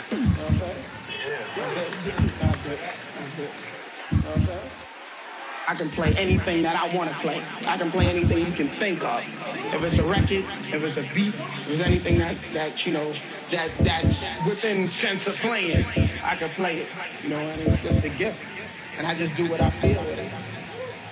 You know what I'm saying? That's it. That's it. That's it. You know what I'm saying? I can play anything that I want to play. I can play anything you can think of. If it's a record, if it's a beat, if it's anything that you know, that's within sense of playing, I can play it. You know, and it's just a gift. And I just do what I feel with it.